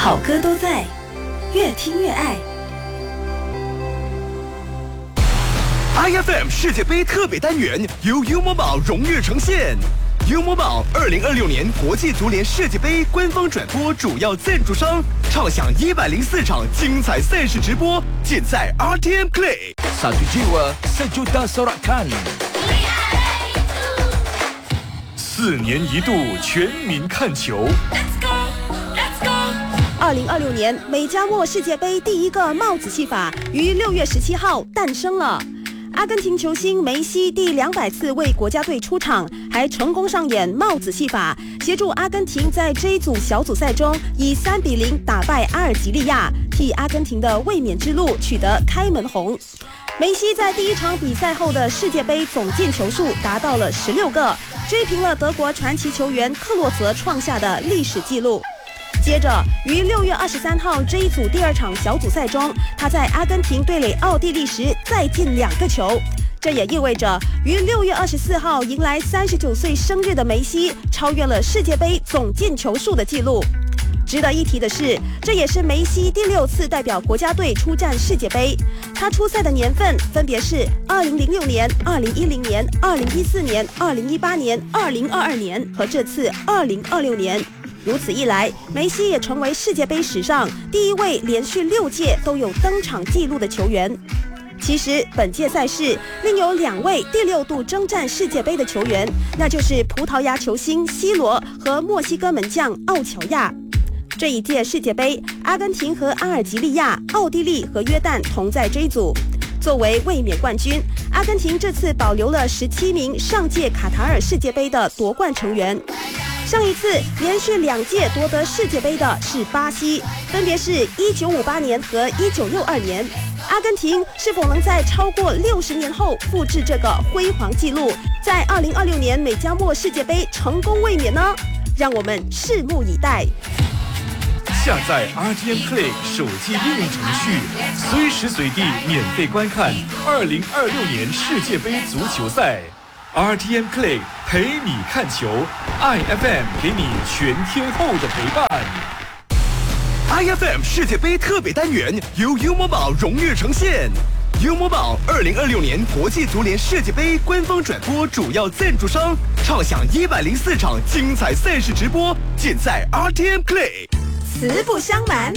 好歌都在，越听越爱。 IFM 世界杯特别单元由优某宝荣誉呈现。优某宝2026年国际足联世界杯官方转播主要赞助商，畅享104场精彩赛事直播，尽在 RTM Play。 Satu jiwa, sejuta sorakan。 4年一度全民看球。 2026年美加墨世界杯第一个帽子戏法于6月17号诞生了。阿根廷球星梅西第200次为国家队出场，还成功上演帽子戏法，协助阿根廷在J组小组赛中以3-0打败阿尔及利亚，替阿根廷的卫冕之路取得开门红。梅西在第一场比赛后的世界杯总进球数达到了16个，追平了德国传奇球员克洛泽创下的历史纪录。接着，于6月23号J组第2场小组赛中，他在阿根廷对垒奥地利时再进2个球。这也意味着，于6月24号迎来39岁生日的梅西，超越了世界杯总进球数的纪录。值得一提的是，这也是梅西第6次代表国家队出战世界杯。他出赛的年份分别是2006年、2010年、2014年、2018年、2022年和这次2026年。如此一来，梅西也成为世界杯史上第一位连续6届都有登场纪录的球员。其实，本届赛事另有2位第6度征战世界杯的球员，那就是葡萄牙球星 C 罗和墨西哥门将奥乔亚。这一届世界杯，阿根廷和阿尔及利亚、奥地利和约旦同在 J 组。作为卫冕冠军，阿根廷这次保留了17名上届卡塔尔世界杯的夺冠成员。上一次连续2届夺得世界杯的是巴西，分别是1958年和1962年。阿根廷是否能在超过60年后复制这个辉煌纪录，在2026年美加墨世界杯成功卫冕呢？让我们拭目以待。 下载 RTM Play 手机应用程序，随时随地免费观看2026年世界杯足球赛。RTM Play 陪你看球 ，IFM 给你全天候的陪伴。 IFM 世界杯特别单元由优某宝荣誉呈现。优某宝2026年国际足联世界杯官方转播主要赞助商，畅享104场精彩赛事直播，尽在 RTM Play。 慈不相瞒。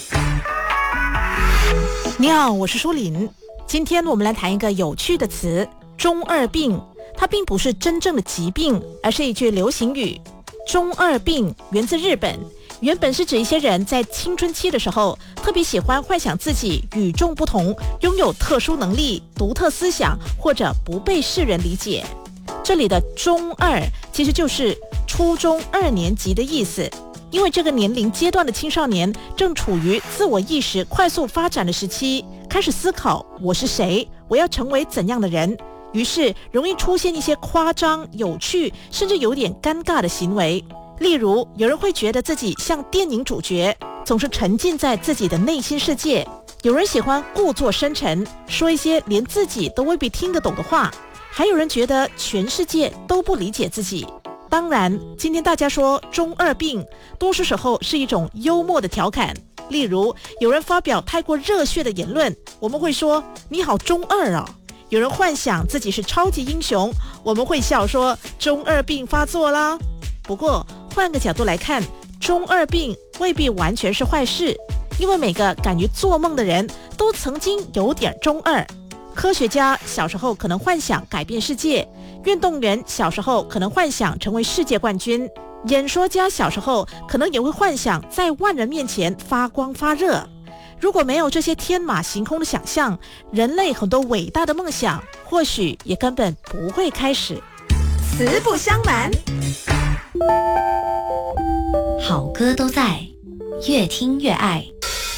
你好，我是舒琳。今天我们来谈一个有趣的词——中二病。它并不是真正的疾病，而是一句流行语。中二病源自日本，原本是指一些人在青春期的时候，特别喜欢幻想自己与众不同，拥有特殊能力、独特思想，或者不被世人理解。这里的中二其实就是初中2年级的意思。因为这个年龄阶段的青少年正处于自我意识快速发展的时期，开始思考我是谁，我要成为怎样的人，于是容易出现一些夸张、有趣，甚至有点尴尬的行为。例如，有人会觉得自己像电影主角，总是沉浸在自己的内心世界；有人喜欢故作深沉，说一些连自己都未必听得懂的话；还有人觉得全世界都不理解自己。当然，今天大家说中二病，多数时候是一种幽默的调侃。例如，有人发表太过热血的言论，我们会说你好中二啊；有人幻想自己是超级英雄，我们会笑说中二病发作啦。不过换个角度来看，中二病未必完全是坏事，因为每个敢于做梦的人都曾经有点中二。科学家小时候可能幻想改变世界，运动员小时候可能幻想成为世界冠军，演说家小时候可能也会幻想在万人面前发光发热。如果没有这些天马行空的想象，人类很多伟大的梦想或许也根本不会开始。 慈不相瞒。好歌都在，越听越爱。